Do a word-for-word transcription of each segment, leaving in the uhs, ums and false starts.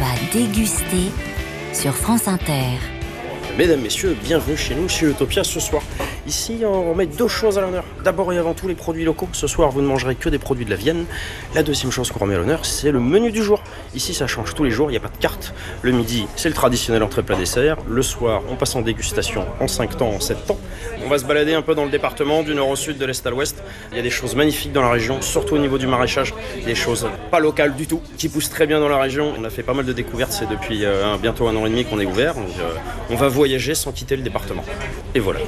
va déguster sur France Inter. Mesdames, messieurs, bienvenue chez nous, chez Utopia ce soir. Ici, on met deux choses à l'honneur. D'abord et avant tout, les produits locaux. Ce soir, vous ne mangerez que des produits de la Vienne. La deuxième chose qu'on remet à l'honneur, c'est le menu du jour. Ici, ça change tous les jours, il n'y a pas de carte. Le midi, c'est le traditionnel entrée plat dessert. Le soir, on passe en dégustation en cinq temps, en sept temps. On va se balader un peu dans le département, du nord au sud, de l'est à l'ouest. Il y a des choses magnifiques dans la région, surtout au niveau du maraîchage. Des choses pas locales du tout, qui poussent très bien dans la région. On a fait pas mal de découvertes, c'est depuis euh, bientôt un an et demi qu'on est ouvert. Donc, euh, on va voyager sans quitter le département. Et voilà.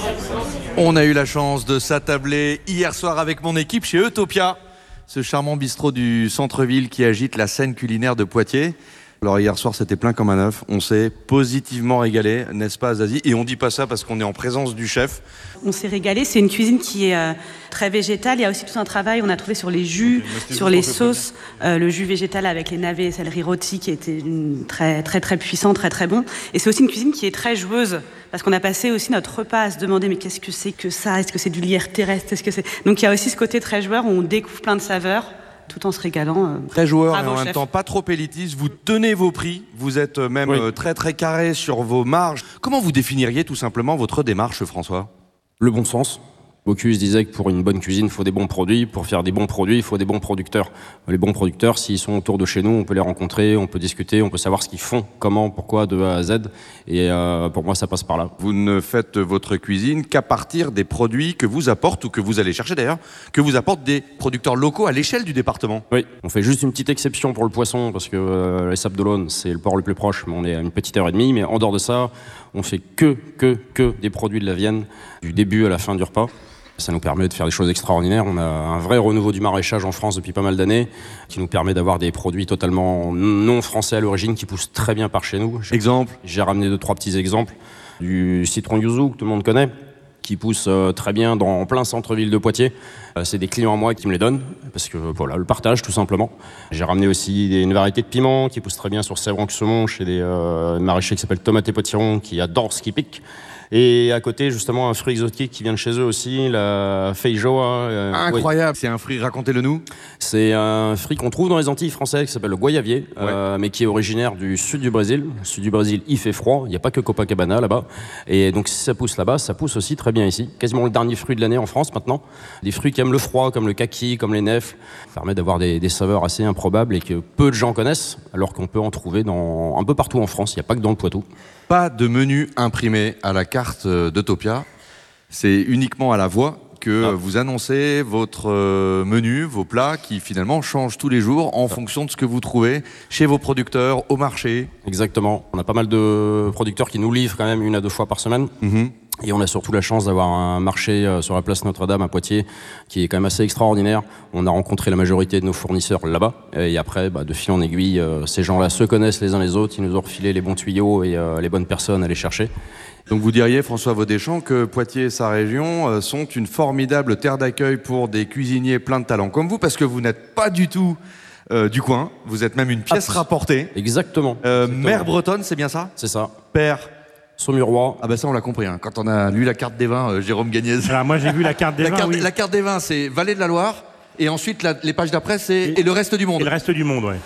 On a eu la chance de s'attabler hier soir avec mon équipe chez Utopia, ce charmant bistrot du centre-ville qui agite la scène culinaire de Poitiers. Alors hier soir c'était plein comme un œuf, on s'est positivement régalé, n'est-ce pas Zazie? Et on dit pas ça parce qu'on est en présence du chef. On s'est régalé, c'est une cuisine qui est euh, très végétale, il y a aussi tout un travail, on a trouvé sur les jus, okay, sur les sauces, euh, le jus végétal avec les navets et céleri rôti qui était une, très très très puissant, très très bon. Et c'est aussi une cuisine qui est très joueuse, parce qu'on a passé aussi notre repas à se demander mais qu'est-ce que c'est que ça? Est-ce que c'est du lierre terrestre? Est-ce que c'est... Donc il y a aussi ce côté très joueur où on découvre plein de saveurs, tout en se régalant. Euh, très joueur et en chef. même temps pas trop élitiste, vous tenez vos prix, vous êtes même oui. euh, très très carré sur vos marges. Comment vous définiriez tout simplement votre démarche, François? Le bon sens. Bocuse disait que pour une bonne cuisine, il faut des bons produits. Pour faire des bons produits, il faut des bons producteurs. Les bons producteurs, s'ils sont autour de chez nous, on peut les rencontrer, on peut discuter, on peut savoir ce qu'ils font, comment, pourquoi, de A à Z. Et euh, pour moi, ça passe par là. Vous ne faites votre cuisine qu'à partir des produits que vous apportent, ou que vous allez chercher d'ailleurs, que vous apportent des producteurs locaux à l'échelle du département. Oui, on fait juste une petite exception pour le poisson, parce que euh, les Sables d'Olonne, c'est le port le plus proche, mais on est à une petite heure et demie. Mais en dehors de ça, on fait que, que, que des produits de la Vienne, du début à la fin du repas. Ça nous permet de faire des choses extraordinaires. On a un vrai renouveau du maraîchage en France depuis pas mal d'années, qui nous permet d'avoir des produits totalement non français à l'origine, qui poussent très bien par chez nous. Exemple? J'ai ramené deux, trois petits exemples. Du citron yuzu, que tout le monde connaît, qui pousse euh, très bien dans, en plein centre-ville de Poitiers. Euh, c'est des clients à moi qui me les donnent, parce que voilà, le partage tout simplement. J'ai ramené aussi des, une variété de piments qui pousse très bien sur Sèvres-en-Cussemont, chez des euh, maraîchers qui s'appellent Tomate et Potiron, qui adorent ce qui pique. Et à côté, justement, un fruit exotique qui vient de chez eux aussi, la feijoa. Euh, Incroyable, oui. C'est un fruit, racontez-le nous. C'est un fruit qu'on trouve dans les Antilles françaises qui s'appelle le goyavier, ouais. euh, mais qui est originaire du sud du Brésil. Le sud du Brésil, il fait froid, il n'y a pas que Copacabana là-bas. Et donc si ça pousse là-bas, ça pousse aussi très bien ici. Quasiment le dernier fruit de l'année en France maintenant. Des fruits qui aiment le froid, comme le kaki, comme les nèfles. Ça permet d'avoir des, des saveurs assez improbables et que peu de gens connaissent, alors qu'on peut en trouver dans, un peu partout en France, il n'y a pas que dans le Poitou. Pas de menu imprimé à la carte d'Utopia, c'est uniquement à la voix que ah. vous annoncez votre menu, vos plats qui finalement changent tous les jours en ah. fonction de ce que vous trouvez chez vos producteurs, au marché. Exactement, on a pas mal de producteurs qui nous livrent quand même une à deux fois par semaine. Mm-hmm. Et on a surtout la chance d'avoir un marché sur la place Notre-Dame à Poitiers qui est quand même assez extraordinaire. On a rencontré la majorité de nos fournisseurs là-bas. Et après, bah, de fil en aiguille, euh, ces gens-là se connaissent les uns les autres. Ils nous ont refilé les bons tuyaux et euh, les bonnes personnes à les chercher. Donc vous diriez, François Vaudéchamp, que Poitiers et sa région euh, sont une formidable terre d'accueil pour des cuisiniers pleins de talent comme vous, parce que vous n'êtes pas du tout euh, du coin. Vous êtes même une pièce ah, rapportée. Exactement. Euh, Exactement. Mère bretonne, c'est bien ça? C'est ça. Père Saumurois. Ah ben ça on l'a compris, hein. Quand on a lu la carte des vins, euh, Jérôme Gagnez. Alors moi j'ai vu la carte des la vins, carte, oui. La carte des vins, c'est Vallée de la Loire, et ensuite la, les pages d'après, c'est et, et le reste du monde. Et le reste du monde, ouais.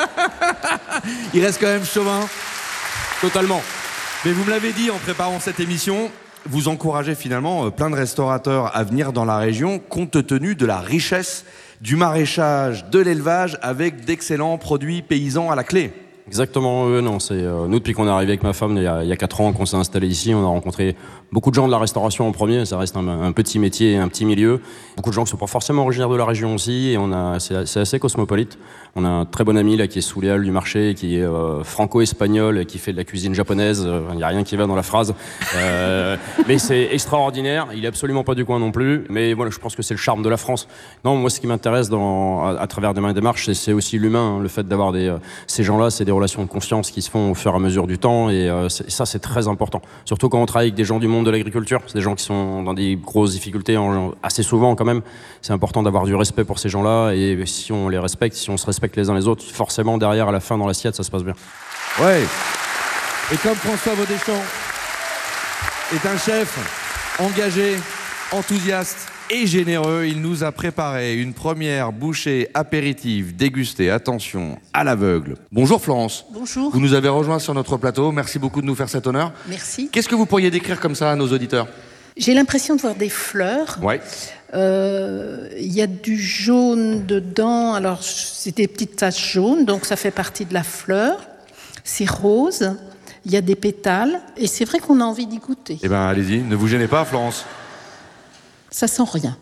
Il reste quand même Chauvin. Totalement. Mais vous me l'avez dit en préparant cette émission, vous encouragez finalement euh, plein de restaurateurs à venir dans la région, compte tenu de la richesse du maraîchage, de l'élevage, avec d'excellents produits paysans à la clé. Exactement, euh, non, c'est euh, nous depuis qu'on est arrivé avec ma femme il y a, il y a quatre ans qu'on s'est installé ici, on a rencontré beaucoup de gens de la restauration en premier, ça reste un, un petit métier, un petit milieu, beaucoup de gens qui sont pas forcément originaires de la région aussi, et on a c'est, c'est assez cosmopolite. On a un très bon ami là qui est sous les halles du marché, qui est euh, franco-espagnol et qui fait de la cuisine japonaise. Il euh, n'y a rien qui va dans la phrase, euh, mais c'est extraordinaire. Il est absolument pas du coin non plus, mais voilà, je pense que c'est le charme de la France. Non, moi ce qui m'intéresse dans à, à travers de ma démarche, c'est, c'est aussi l'humain, hein, le fait d'avoir des euh, ces gens-là, c'est des relations de confiance qui se font au fur et à mesure du temps, et euh, c'est, ça c'est très important. Surtout quand on travaille avec des gens du monde de l'agriculture, c'est des gens qui sont dans des grosses difficultés en, assez souvent quand même. C'est important d'avoir du respect pour ces gens-là, et si on les respecte, si on se respecte les uns les autres, forcément derrière à la fin dans l'assiette ça se passe bien. Ouais. Et comme François Vaudéchamp est un chef engagé, enthousiaste, et généreux. Il nous a préparé une première bouchée apéritive dégustée, attention, à l'aveugle. Bonjour Florence. Bonjour. Vous nous avez rejoints sur notre plateau. Merci beaucoup de nous faire cet honneur. Merci. Qu'est-ce que vous pourriez décrire comme ça à nos auditeurs? J'ai l'impression de voir des fleurs. Ouais. Euh, Il y a du jaune dedans. Alors, c'est des petites taches jaunes, donc ça fait partie de la fleur. C'est rose. Il y a des pétales. Et c'est vrai qu'on a envie d'y goûter. Eh bien, allez-y. Ne vous gênez pas, Florence. Ça sent rien.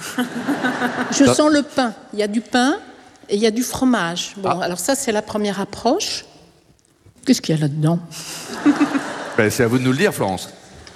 Je Ça... sens le pain. Il y a du pain et il y a du fromage. Bon, ah. alors ça, c'est la première approche. Qu'est-ce qu'il y a là-dedans? Ben, c'est à vous de nous le dire, Florence.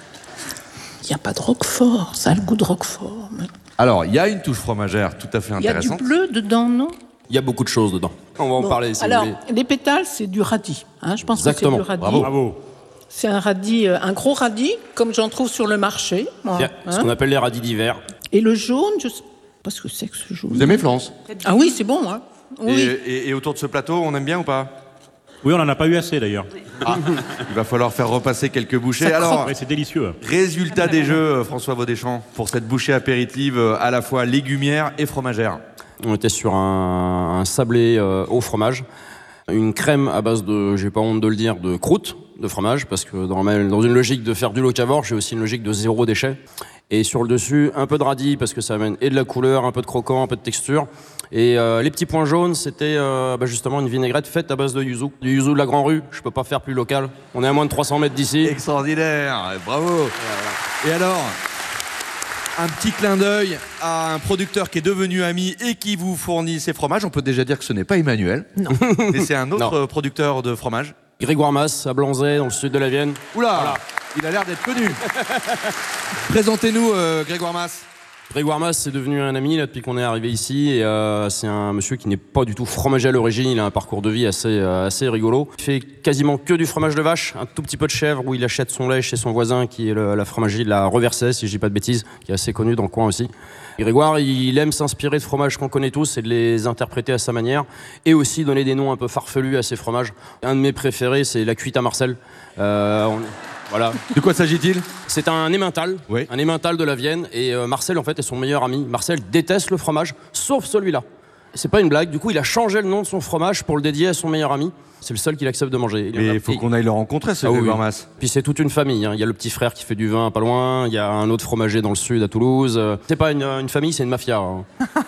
Il n'y a pas de roquefort. Ça a le goût de roquefort. Mais... Alors, il y a une touche fromagère tout à fait intéressante. Il y a du bleu dedans, non? Il y a beaucoup de choses dedans. On va en bon, parler si alors, vous voulez. les pétales, c'est du radis. Hein, je pense Exactement. que c'est du radis. Bravo. Bravo. C'est un radis, euh, un gros radis, comme j'en trouve sur le marché. Moi, Yeah, hein. ce qu'on appelle les radis d'hiver. Et le jaune, je sais pas ce que c'est que ce jaune. Vous aimez, Florence? Ah oui, c'est bon. Hein. Oui. et, et, et autour de ce plateau, on aime bien ou pas? Oui, on n'en a pas eu assez d'ailleurs. Ah, il va falloir faire repasser quelques bouchées. Ça Alors, Ouais, c'est délicieux. résultat des jeux, François Vaudéchamp, pour cette bouchée apéritive à la fois légumière et fromagère. On était sur un, un sablé euh, au fromage, une crème à base de, j'ai pas honte de le dire, de croûte de fromage, parce que dans, ma, dans une logique de faire du locavore, j'ai aussi une logique de zéro déchet. Et sur le dessus, un peu de radis, parce que ça amène et de la couleur, un peu de croquant, un peu de texture. Et euh, les petits points jaunes, c'était euh, bah justement une vinaigrette faite à base de yuzu. Du yuzu de la Grand Rue, je peux pas faire plus local. On est à moins de trois cents mètres d'ici. Extraordinaire, bravo. Et alors, un petit clin d'œil à un producteur qui est devenu ami et qui vous fournit ses fromages. On peut déjà dire que ce n'est pas Emmanuel. Non. Mais c'est un autre producteur de fromage. Grégoire Mas, à Blanzey, dans le sud de la Vienne. Oula, Voilà. il a l'air d'être connu. Présentez-nous euh, Grégoire Mas. Grégoire Mas, c'est devenu un ami là, depuis qu'on est arrivé ici. Et, euh, c'est un monsieur qui n'est pas du tout fromager à l'origine. Il a un parcours de vie assez, euh, assez rigolo. Il fait quasiment que du fromage de vache, un tout petit peu de chèvre où il achète son lait chez son voisin qui est le, la fromagerie de la Reversée, si je dis pas de bêtises, qui est assez connue dans le coin aussi. Et Grégoire, il aime s'inspirer de fromages qu'on connaît tous et de les interpréter à sa manière et aussi donner des noms un peu farfelus à ces fromages. Un de mes préférés, c'est la cuite à Marcel. Euh, on... Voilà. De quoi s'agit-il? C'est un emmental, Oui. un emmental de la Vienne, et euh, Marcel en fait est son meilleur ami. Marcel déteste le fromage, sauf celui-là. C'est pas une blague. Du coup, il a changé le nom de son fromage pour le dédier à son meilleur ami. C'est le seul qu'il accepte de manger. Il Mais a... il faut et... qu'on aille le rencontrer, ce ah, Grégoire oui. Mas. Puis c'est toute une famille. Hein. Il y a le petit frère qui fait du vin pas loin. Il y a un autre fromager dans le sud à Toulouse. C'est pas une, une famille, c'est une mafia. Hein.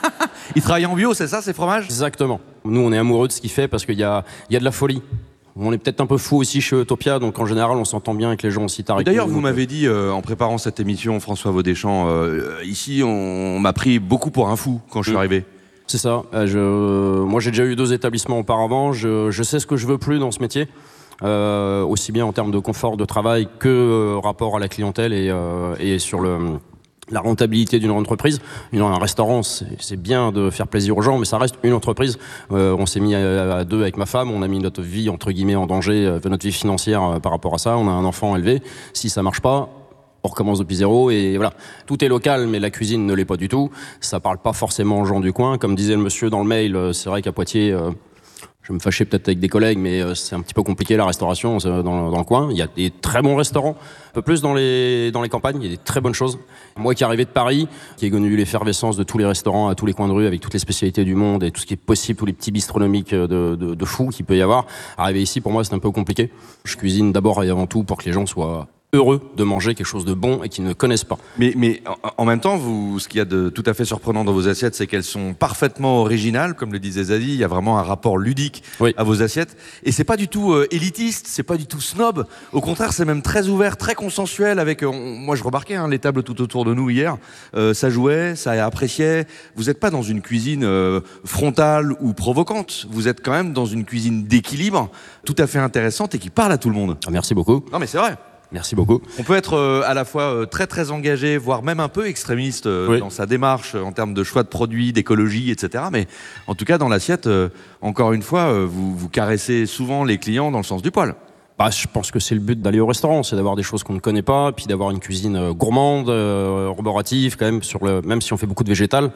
Il travaille en bio, c'est ça, ces fromages? Exactement. Nous, on est amoureux de ce qu'il fait parce qu'il y a, il y a de la folie. On est peut-être un peu fou aussi chez Utopia, donc en général, on s'entend bien avec les gens aussi tard. D'ailleurs, vous m'avez dit, euh, en préparant cette émission, François Vaudéchamp, euh, ici, on, on m'a pris beaucoup pour un fou quand je suis mmh. arrivé. C'est ça. Euh, je, moi, j'ai déjà eu deux établissements auparavant. Je, je sais ce que je veux plus dans ce métier, euh, aussi bien en termes de confort de travail que euh, rapport à la clientèle et, euh, et sur le... la rentabilité d'une entreprise. Un restaurant, c'est bien de faire plaisir aux gens, mais ça reste une entreprise. Euh, on s'est mis à, à deux avec ma femme, on a mis notre vie, entre guillemets, en danger, euh, notre vie financière euh, par rapport à ça. On a un enfant élevé. Si ça marche pas, on recommence depuis zéro et voilà. Tout est local, mais la cuisine ne l'est pas du tout. Ça parle pas forcément aux gens du coin. Comme disait le monsieur dans le mail, c'est vrai qu'à Poitiers... Euh, je vais me fâcher peut-être avec des collègues, mais c'est un petit peu compliqué la restauration dans, dans le coin. Il y a des très bons restaurants, un peu plus dans les, dans les campagnes, il y a des très bonnes choses. Moi qui arrivé de Paris, qui ai connu l'effervescence de tous les restaurants à tous les coins de rue, avec toutes les spécialités du monde et tout ce qui est possible, tous les petits bistronomiques de, de, de fou qu'il peut y avoir, arriver ici, pour moi, c'est un peu compliqué. Je cuisine d'abord et avant tout pour que les gens soient heureux de manger quelque chose de bon et qu'ils ne connaissent pas. Mais, mais en, en même temps, vous, ce qu'il y a de tout à fait surprenant dans vos assiettes, c'est qu'elles sont parfaitement originales, comme le disait Zazie. Il y a vraiment un rapport ludique oui. à vos assiettes, et c'est pas du tout euh, élitiste, c'est pas du tout snob. Au contraire, c'est même très ouvert, très consensuel. Avec, euh, on, moi, je remarquais hein, les tables tout autour de nous hier, euh, ça jouait, ça appréciait. Vous n'êtes pas dans une cuisine euh, frontale ou provocante. Vous êtes quand même dans une cuisine d'équilibre, tout à fait intéressante et qui parle à tout le monde. Merci beaucoup. Non, mais c'est vrai. Merci beaucoup. On peut être euh, à la fois euh, très très engagé, voire même un peu extrémiste euh, oui. dans sa démarche euh, en termes de choix de produits, d'écologie, et cetera. Mais en tout cas, dans l'assiette, euh, encore une fois, euh, vous, vous caressez souvent les clients dans le sens du poil. Bah, je pense que c'est le but d'aller au restaurant, c'est d'avoir des choses qu'on ne connaît pas, puis d'avoir une cuisine euh, gourmande, euh, roborative, quand même, sur le, même si on fait beaucoup de végétal.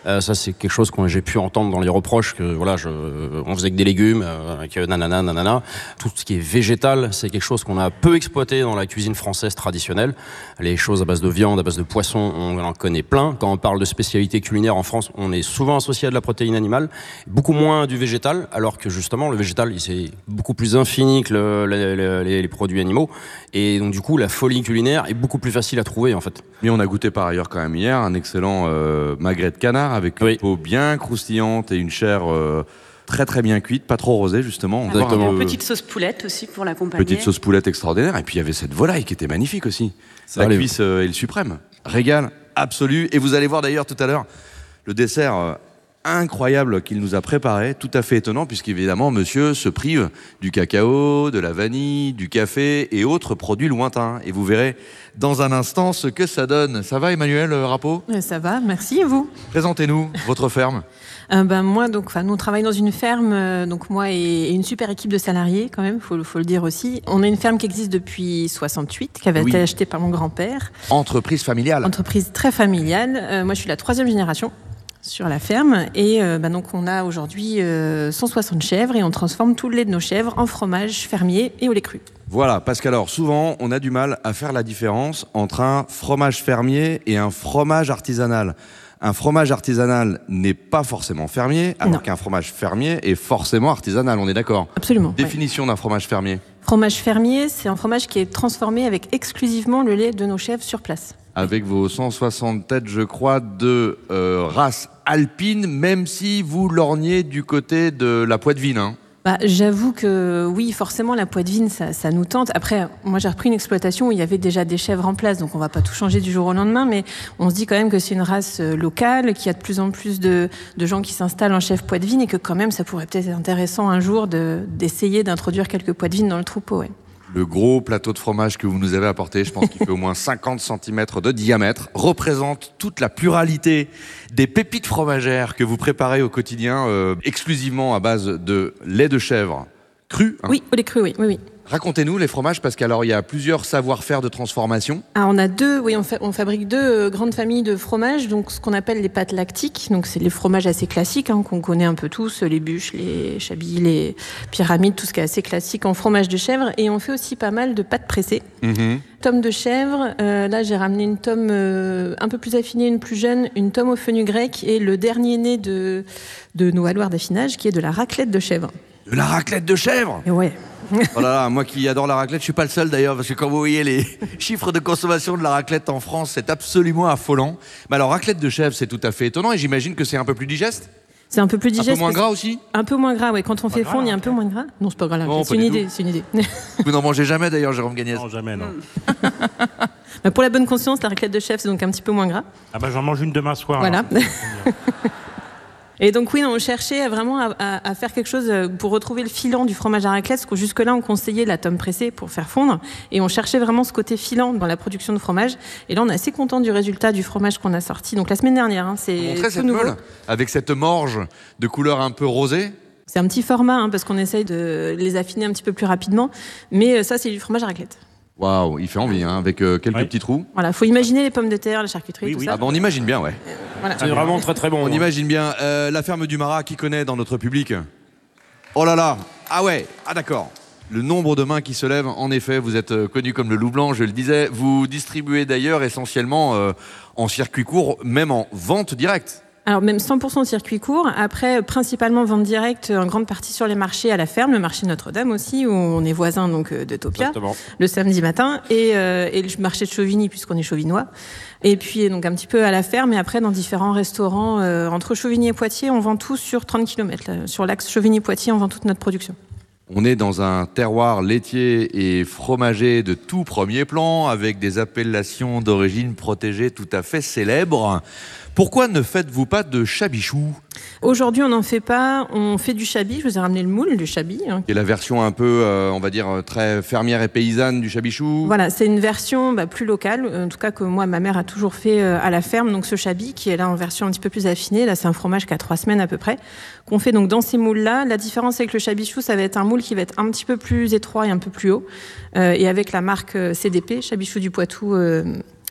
Euh, ça, c'est quelque chose que j'ai pu entendre dans les reproches que voilà, je, on faisait que des légumes, euh, que nanana, nanana. Tout ce qui est végétal, c'est quelque chose qu'on a peu exploité dans la cuisine française traditionnelle. Les choses à base de viande, à base de poisson, on en connaît plein. Quand on parle de spécialité culinaire en France, on est souvent associé à de la protéine animale, beaucoup moins du végétal, alors que justement, le végétal, c'est beaucoup plus infini que le, le, les, les produits animaux. Et donc, du coup, la folie culinaire est beaucoup plus facile à trouver, en fait. Mais on a goûté par ailleurs quand même hier un excellent euh, magret de canard avec une oui. peau bien croustillante et une chair euh, très très bien cuite, pas trop rosée justement. Exactement. Une petite sauce poulette aussi pour l'accompagner. Petite sauce poulette extraordinaire. Et puis il y avait cette volaille qui était magnifique aussi. La allez. cuisse euh, est le suprême. Régal absolu. Et vous allez voir d'ailleurs tout à l'heure le dessert euh, incroyable qu'il nous a préparé, tout à fait étonnant puisqu'évidemment monsieur se prive du cacao, de la vanille, du café et autres produits lointains. Et vous verrez dans un instant ce que ça donne. Ça va Emmanuel Rappeau ? Ça va, merci et vous ? Présentez-nous votre ferme. Euh, ben, moi, donc, nous on travaille dans une ferme, euh, donc moi et, et une super équipe de salariés quand même, faut, faut le dire aussi. On a une ferme qui existe depuis soixante-huit, qui avait oui. été achetée par mon grand-père. Entreprise familiale. Entreprise très familiale. Euh, moi je suis la troisième génération sur la ferme et euh, bah donc on a aujourd'hui euh, cent soixante chèvres et on transforme tout le lait de nos chèvres en fromage fermier et au lait cru. Voilà, parce qu'alors souvent on a du mal à faire la différence entre un fromage fermier et un fromage artisanal. Un fromage artisanal n'est pas forcément fermier, alors non. qu'un fromage fermier est forcément artisanal, on est d'accord ? Absolument. Définition ouais. d'un fromage fermier. Fromage fermier, c'est un fromage qui est transformé avec exclusivement le lait de nos chèvres sur place. Avec vos cent soixante têtes, je crois, de euh, race alpine, même si vous lorgnez du côté de la Poitevine. Hein. Bah, j'avoue que oui, forcément, la Poitevine, ça, ça nous tente. Après, moi, j'ai repris une exploitation où il y avait déjà des chèvres en place, donc on va pas tout changer du jour au lendemain, mais on se dit quand même que c'est une race locale, qu'il y a de plus en plus de, de gens qui s'installent en chèvre Poitevine et que quand même, ça pourrait peut-être être intéressant un jour de, d'essayer d'introduire quelques Poitevines dans le troupeau. Ouais. Le gros plateau de fromage que vous nous avez apporté, je pense qu'il fait au moins cinquante centimètres de diamètre, représente toute la pluralité des pépites fromagères que vous préparez au quotidien, euh, exclusivement à base de lait de chèvre cru. Hein. Oui, au lait cru, oui, oui, oui. Racontez-nous les fromages, parce qu'alors il y a plusieurs savoir-faire de transformation. Ah, on a deux, oui, on, fa- on fabrique deux euh, grandes familles de fromages, donc ce qu'on appelle les pâtes lactiques, donc c'est les fromages assez classiques hein, qu'on connaît un peu tous, les bûches, les chablis, les pyramides, tout ce qui est assez classique en fromage de chèvre, et on fait aussi pas mal de pâtes pressées. Mmh. Tome de chèvre, euh, là j'ai ramené une tome euh, un peu plus affinée, une plus jeune, une tome au fenugrec et le dernier né de, de nos alloirs d'affinage qui est de la raclette de chèvre. De la raclette de chèvre ? Et ouais. Oh là là, moi qui adore la raclette, je suis pas le seul d'ailleurs, parce que quand vous voyez les chiffres de consommation de la raclette en France, c'est absolument affolant. Mais alors, raclette de chèvre, c'est tout à fait étonnant, et j'imagine que c'est un peu plus digeste ? C'est un peu plus digeste. Un peu moins gras aussi ? Un peu moins gras, oui. Quand on pas fait gras, fondre, il y a hein. un peu moins de gras. Non, c'est pas gras là. Non, c'est pas une du idée, tout. c'est une idée. Vous n'en mangez jamais d'ailleurs, Jérôme Gagnès ? Non, jamais, non. Bah, pour la bonne conscience, la raclette de chèvre, c'est donc un petit peu moins gras. Ah bah j'en mange une demain soir. Voilà. Alors. Et donc oui, on cherchait vraiment à, à, à faire quelque chose pour retrouver le filant du fromage à raclette, parce que jusque-là, on conseillait la tome pressée pour faire fondre, et on cherchait vraiment ce côté filant dans la production de fromage. Et là, on est assez content du résultat du fromage qu'on a sorti. Donc la semaine dernière, hein, c'est Montrez tout cette nouveau. meule, avec cette morge de couleur un peu rosée. C'est un petit format, hein, parce qu'on essaye de les affiner un petit peu plus rapidement, mais ça, c'est du fromage à raclette. Waouh, il fait envie, hein, avec euh, quelques Ouais. petits trous. Voilà, faut imaginer les pommes de terre, la charcuterie, Oui, tout oui. ça. Ah bah on imagine bien, ouais. Voilà. C'est vraiment très très bon. On hein. imagine bien. Euh, la ferme du Marat, qui connaît dans notre public ? Oh là là. Ah ouais. Ah d'accord. Le nombre de mains qui se lèvent, en effet, vous êtes euh, connu comme le loup blanc, je le disais. Vous distribuez d'ailleurs essentiellement euh, en circuit court, même en vente directe. Alors même cent pour cent au circuit court, après principalement vente directe en grande partie sur les marchés à la ferme, le marché Notre-Dame aussi, où on est voisin donc de Topia, Exactement. le samedi matin, et, euh, et le marché de Chauvigny puisqu'on est chauvinois, et puis donc un petit peu à la ferme, et après dans différents restaurants, euh, entre Chauvigny et Poitiers, on vend tout sur trente kilomètres, là, sur l'axe Chauvigny-Poitiers, on vend toute notre production. On est dans un terroir laitier et fromager de tout premier plan, avec des appellations d'origine protégée tout à fait célèbres. Pourquoi ne faites-vous pas de chabichou ? Aujourd'hui, on n'en fait pas, on fait du chabis, je vous ai ramené le moule du chabis. Hein. Qui est la version un peu, euh, on va dire, très fermière et paysanne du chabichou. Voilà, c'est une version bah, plus locale, en tout cas que moi, ma mère a toujours fait euh, à la ferme. Donc ce chabis, qui est là en version un petit peu plus affinée, là c'est un fromage qui a trois semaines à peu près, qu'on fait donc dans ces moules-là. La différence avec le chabichou, ça va être un moule qui va être un petit peu plus étroit et un peu plus haut. Euh, et avec la marque C D P, Chabichou du Poitou, euh,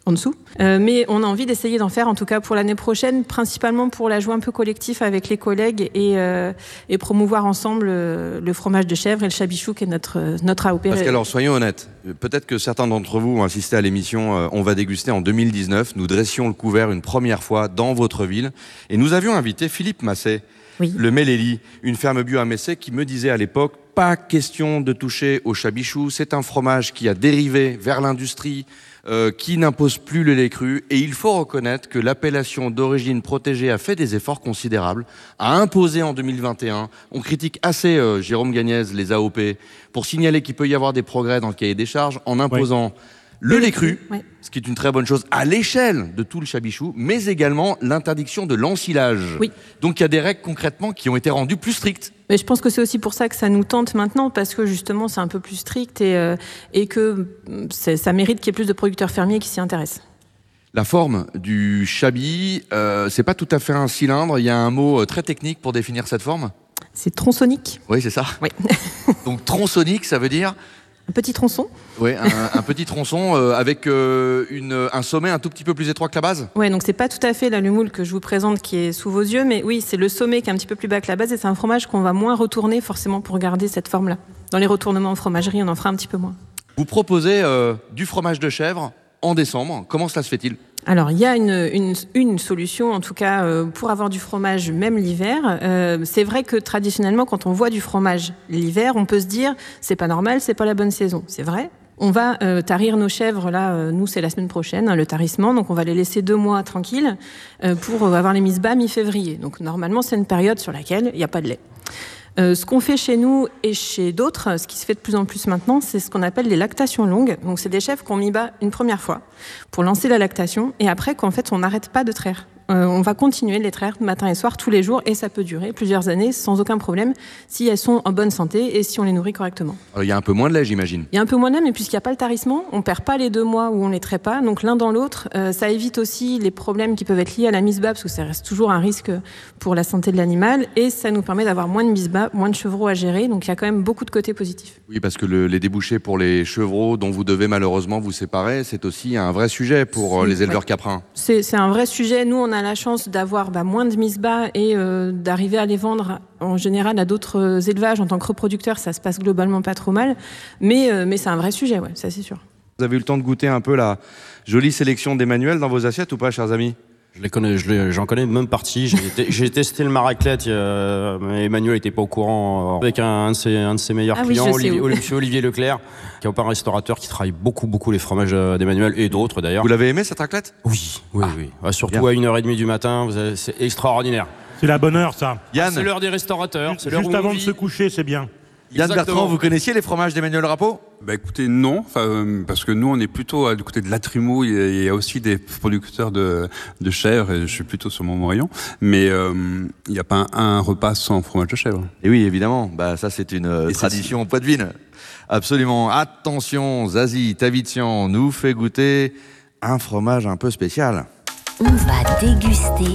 en dessous. Euh, mais on a envie d'essayer d'en faire, en tout cas pour l'année prochaine, principalement pour la jouer un peu collectif avec les collègues et, euh, et promouvoir ensemble euh, le fromage de chèvre et le chabichou qui est notre, notre A O P. Parce qu'alors, soyons honnêtes, peut-être que certains d'entre vous ont assisté à l'émission euh, On va déguster en deux mille dix-neuf. Nous dressions le couvert une première fois dans votre ville et nous avions invité Philippe Masset, oui. le Méléli, une ferme bio à Messé, qui me disait à l'époque pas question de toucher au chabichou, c'est un fromage qui a dérivé vers l'industrie, Euh, qui n'impose plus le lait cru, et il faut reconnaître que l'appellation d'origine protégée a fait des efforts considérables, a imposé en deux mille vingt et un, on critique assez euh, Jérôme Gagnez, les A O P, pour signaler qu'il peut y avoir des progrès dans le cahier des charges, en imposant oui. le lait cru, oui. ce qui est une très bonne chose à l'échelle de tout le chabichou, mais également l'interdiction de l'ensilage. Oui. Donc il y a des règles concrètement qui ont été rendues plus strictes. Mais je pense que c'est aussi pour ça que ça nous tente maintenant, parce que justement c'est un peu plus strict et, euh, et que ça mérite qu'il y ait plus de producteurs fermiers qui s'y intéressent. La forme du chabi, euh, c'est pas tout à fait un cylindre, il y a un mot très technique pour définir cette forme. C'est tronçonnique. Oui, c'est ça. Oui. Donc tronçonnique, ça veut dire un petit tronçon. Oui, un, un petit tronçon euh, avec euh, une, un sommet un tout petit peu plus étroit que la base. Oui, donc c'est pas tout à fait la lumoule que je vous présente qui est sous vos yeux, mais oui, c'est le sommet qui est un petit peu plus bas que la base et c'est un fromage qu'on va moins retourner forcément pour garder cette forme-là. Dans les retournements en fromagerie, on en fera un petit peu moins. Vous proposez euh, du fromage de chèvre en décembre. Comment cela se fait-il ? Alors, il y a une, une, une solution, en tout cas, euh, pour avoir du fromage même l'hiver. Euh, c'est vrai que traditionnellement, quand on voit du fromage l'hiver, on peut se dire c'est pas normal, c'est pas la bonne saison. C'est vrai. On va euh, tarir nos chèvres, là, euh, nous, c'est la semaine prochaine, hein, le tarissement. Donc, on va les laisser deux mois tranquilles euh, pour euh, avoir les mises bas mi-février. Donc, normalement, c'est une période sur laquelle il n'y a pas de lait. Euh, ce qu'on fait chez nous et chez d'autres, ce qui se fait de plus en plus maintenant, c'est ce qu'on appelle les lactations longues. Donc, c'est des chèvres qu'on mis bas une première fois pour lancer la lactation et après qu'en fait, on n'arrête pas de traire. Euh, on va continuer de les traire matin et soir tous les jours et ça peut durer plusieurs années sans aucun problème si elles sont en bonne santé et si on les nourrit correctement. Il y a un peu moins de lait, j'imagine. Il y a un peu moins de lait, mais puisqu'il n'y a pas le tarissement, on ne perd pas les deux mois où on ne les traite pas. Donc l'un dans l'autre, euh, ça évite aussi les problèmes qui peuvent être liés à la mise bas parce que ça reste toujours un risque pour la santé de l'animal et ça nous permet d'avoir moins de mise bas, moins de chevreaux à gérer. Donc il y a quand même beaucoup de côtés positifs. Oui, parce que le, les débouchés pour les chevreaux dont vous devez malheureusement vous séparer, c'est aussi un vrai sujet pour les éleveurs ouais. caprins. C'est, c'est un vrai sujet. Nous, on a la chance d'avoir bah, moins de mise bas et euh, d'arriver à les vendre en général à d'autres élevages. En tant que reproducteur, ça se passe globalement pas trop mal. Mais, euh, mais c'est un vrai sujet, ouais, ça c'est sûr. Vous avez eu le temps de goûter un peu la jolie sélection d'Emmanuel dans vos assiettes ou pas, chers amis ? Je les connais, je les, j'en connais même partie. J'ai, j'ai testé le maraclette, euh, Emmanuel n'était pas au courant, euh, avec un, un, de ses, un de ses meilleurs ah clients, oui, Olivier, Olivier, Olivier Leclerc, qui est un restaurateur qui travaille beaucoup, beaucoup les fromages d'Emmanuel et d'autres d'ailleurs. Vous l'avez aimé cette raclette ? Oui, oui, ah, oui. Ah, surtout bien. à une heure trente du matin, vous avez, c'est extraordinaire. C'est la bonne heure, ça. Yann, ah, c'est l'heure des restaurateurs. Juste, c'est l'heure juste où avant on de vit. se coucher, c'est bien. Yann Exactement. Bertrand, vous connaissiez les fromages d'Emmanuel Rappeau ? Bah écoutez, non, enfin, euh, parce que nous on est plutôt à du côté de Latrimou, il y a, il y a aussi des producteurs de, de chèvre, et je suis plutôt sur mon rayon, mais euh, il n'y a pas un, un repas sans fromage de chèvre. Et oui, évidemment, bah, ça c'est une euh, Et tradition poitevine. Absolument. Attention, Zazie Tavitian nous fait goûter un fromage un peu spécial. On va déguster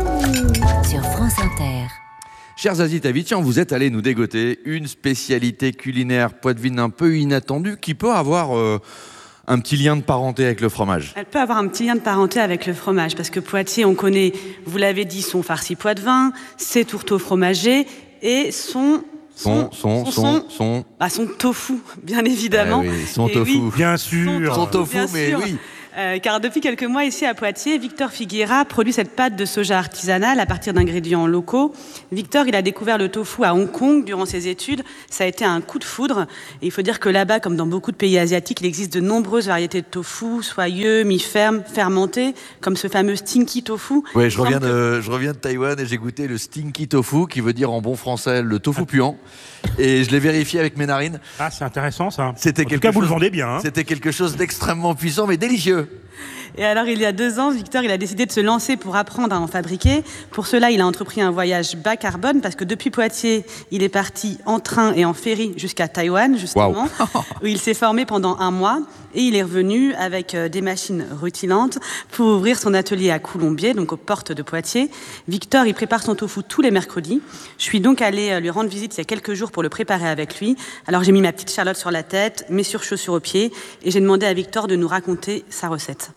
sur France Inter. Cher Zazie Tavitian, vous êtes allé nous dégoter une spécialité culinaire poitevine un peu inattendue qui peut avoir euh, un petit lien de parenté avec le fromage. Elle peut avoir un petit lien de parenté avec le fromage parce que Poitiers, on connaît, vous l'avez dit, son farci poitevin, ses tourteaux fromagés et son... Son, son, son, son, son... Bah, son tofu, bien évidemment. Eh oui, son et tofu. Oui, bien sûr. Son tofu, bien mais sûr. oui. Euh, car depuis quelques mois, ici à Poitiers, Victor Figuera produit cette pâte de soja artisanale à partir d'ingrédients locaux. Victor, il a découvert le tofu à Hong Kong durant ses études. Ça a été un coup de foudre. Et il faut dire que là-bas, comme dans beaucoup de pays asiatiques, il existe de nombreuses variétés de tofu, soyeux, mi-ferme, fermentés, comme ce fameux stinky tofu. Ouais, je reviens de, je reviens de Taïwan et j'ai goûté le stinky tofu, qui veut dire en bon français le tofu puant. Et je l'ai vérifié avec mes narines. Ah, c'est intéressant ça. C'était en tout quelque cas, chose, vous le vendez bien. Hein. C'était quelque chose d'extrêmement puissant, mais délicieux. Et alors, il y a deux ans, Victor, il a décidé de se lancer pour apprendre à en fabriquer. Pour cela, il a entrepris un voyage bas carbone parce que depuis Poitiers, il est parti en train et en ferry jusqu'à Taïwan, justement, wow. où il s'est formé pendant un mois. Et il est revenu avec des machines rutilantes pour ouvrir son atelier à Coulombiers, donc aux portes de Poitiers. Victor, il prépare son tofu tous les mercredis. Je suis donc allée lui rendre visite il y a quelques jours pour le préparer avec lui. Alors, j'ai mis ma petite Charlotte sur la tête, mes surchaussures aux pieds, et j'ai demandé à Victor de nous raconter sa recette.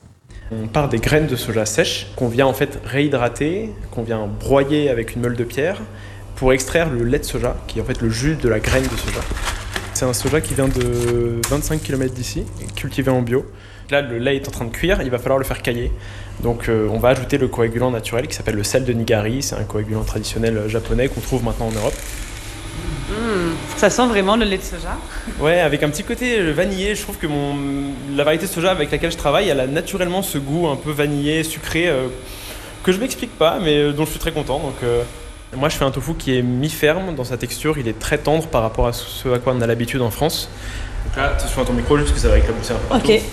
On part des graines de soja sèches qu'on vient en fait réhydrater, qu'on vient broyer avec une meule de pierre pour extraire le lait de soja, qui est en fait le jus de la graine de soja. C'est un soja qui vient de vingt-cinq kilomètres d'ici, cultivé en bio. Là, le lait est en train de cuire, il va falloir le faire cailler. Donc euh, on va ajouter le coagulant naturel qui s'appelle le sel de Nigari. C'est un coagulant traditionnel japonais qu'on trouve maintenant en Europe. Mmh, ça sent vraiment le lait de soja. Ouais, avec un petit côté vanillé. Je trouve que mon, la variété de soja avec laquelle je travaille, elle a naturellement ce goût un peu vanillé, sucré, euh, que je m'explique pas, mais euh, dont je suis très content. Donc, euh, moi, je fais un tofu qui est mi-ferme dans sa texture. Il est très tendre par rapport à ce à quoi on a l'habitude en France. Donc là, attention à ton micro, juste que ça va éclabousser un peu partout. Ok.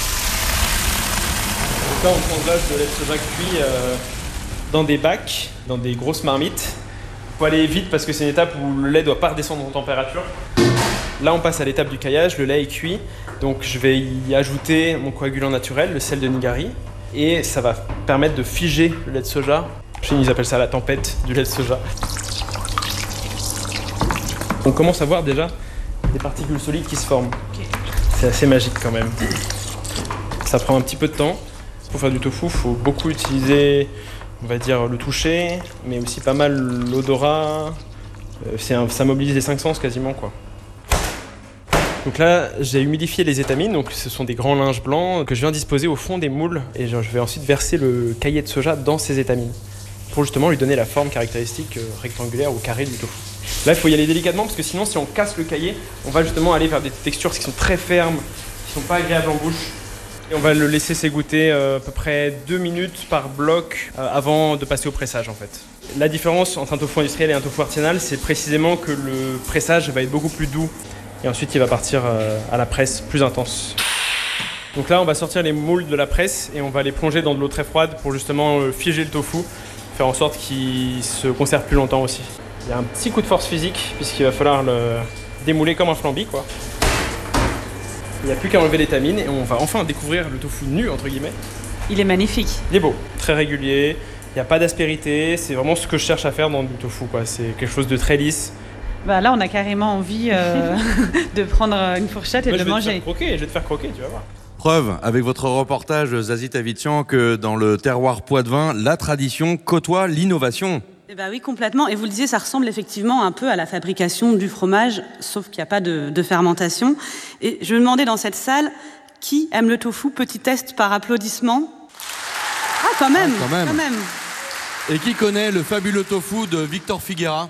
Donc là, on transvase de lait de soja cuit euh, dans des bacs, dans des grosses marmites. Il faut aller vite parce que c'est une étape où le lait ne doit pas redescendre en température. Là, on passe à l'étape du caillage. Le lait est cuit, donc je vais y ajouter mon coagulant naturel, le sel de Nigari, et ça va permettre de figer le lait de soja. Chez nous, ils appellent ça la tempête du lait de soja. On commence à voir déjà des particules solides qui se forment. Okay. C'est assez magique quand même. Ça prend un petit peu de temps. Pour faire du tofu, il faut beaucoup utiliser, on va dire, le toucher, mais aussi pas mal l'odorat. C'est un, ça mobilise les cinq sens quasiment, quoi. Donc là, j'ai humidifié les étamines, donc ce sont des grands linges blancs que je viens disposer au fond des moules, et je vais ensuite verser le caillé de soja dans ces étamines pour justement lui donner la forme caractéristique rectangulaire ou carrée du tofu. Là, il faut y aller délicatement parce que sinon, si on casse le caillé, on va justement aller vers des textures qui sont très fermes, qui sont pas agréables en bouche. Et on va le laisser s'égoutter euh, à peu près deux minutes par bloc euh, avant de passer au pressage en fait. La différence entre un tofu industriel et un tofu artisanal, c'est précisément que le pressage va être beaucoup plus doux et ensuite il va partir euh, à la presse plus intense. Donc là, on va sortir les moules de la presse et on va les plonger dans de l'eau très froide pour justement euh, figer le tofu, faire en sorte qu'il se conserve plus longtemps aussi. Il y a un petit coup de force physique puisqu'il va falloir le démouler comme un flambi, quoi. Il n'y a plus qu'à enlever l'étamine et on va enfin découvrir le tofu nu, entre guillemets. Il est magnifique. Il est beau, très régulier, il n'y a pas d'aspérité, c'est vraiment ce que je cherche à faire dans du tofu, quoi. C'est quelque chose de très lisse. Bah là, on a carrément envie euh, de prendre une fourchette et Moi, de je vais manger. Te faire croquer, je vais te faire croquer, tu vas voir. Preuve, avec votre reportage, Zazie Tavitian, que dans le terroir poitevin, la tradition côtoie l'innovation. Eh ben oui, complètement. Et vous le disiez, ça ressemble effectivement un peu à la fabrication du fromage, sauf qu'il n'y a pas de, de fermentation. Et je me demandais dans cette salle, qui aime le tofu? Petit test par applaudissement. Ah, quand même, ah, quand même. quand même. Et qui connaît le fabuleux tofu de Victor Figuera?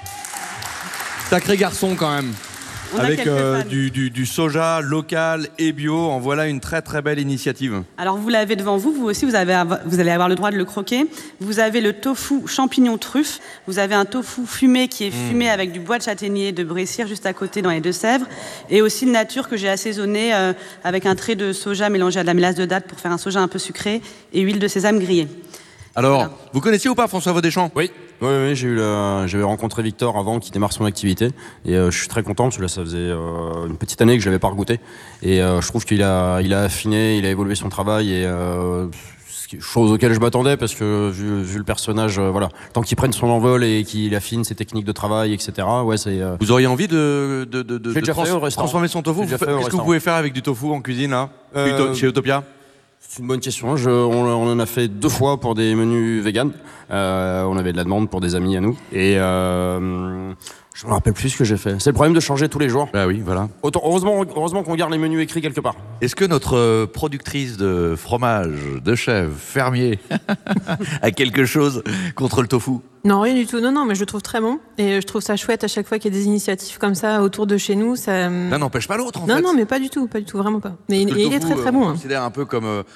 Sacré garçon quand même. On Avec euh, du, du, du soja local et bio, en voilà une très très belle initiative. Alors vous l'avez devant vous, vous aussi vous, avez, vous allez avoir le droit de le croquer. Vous avez le tofu champignon truffe, vous avez un tofu fumé qui est fumé mmh. avec du bois de châtaignier de Brécire juste à côté dans les Deux-Sèvres, et aussi le nature que j'ai assaisonné euh, avec un trait de soja mélangé à de la mélasse de date pour faire un soja un peu sucré et huile de sésame grillée. Alors, voilà. Vous connaissiez ou pas François Vaudéchamps? Oui, oui, oui, j'ai eu la... j'avais rencontré Victor avant qu'il démarre son activité et euh, je suis très content parce que là ça faisait euh, une petite année que je l'avais pas regouté et euh, je trouve qu'il a, il a affiné, il a évolué son travail et euh, chose auquel je m'attendais parce que vu, vu le personnage, euh, voilà, tant qu'il prenne son envol et qu'il affine ses techniques de travail, et cetera. Ouais, c'est. Euh... Vous auriez envie de, de, de, de, de trans- transformer son tofu? Qu'est-ce que vous pouvez faire avec du tofu en cuisine là, euh... chez Utopia? C'est une bonne question. Je, on, on en a fait deux fois pour des menus véganes. Euh, on avait de la demande pour des amis à nous. Et euh, je me rappelle plus ce que j'ai fait. C'est le problème de changer tous les jours. Bah oui, voilà. Autant, heureusement, heureusement qu'on garde les menus écrits quelque part. Est-ce que notre productrice de fromage, de chèvre, fermier, a quelque chose contre le tofu? Non, rien du tout. Non, non, mais je le trouve très bon. Et je trouve ça chouette à chaque fois qu'il y a des initiatives comme ça autour de chez nous. Ça... L'un n'empêche pas l'autre, en non, fait. Non, mais pas du tout, pas du tout, vraiment pas. Mais il, il est très, très bon. On considère un peu comme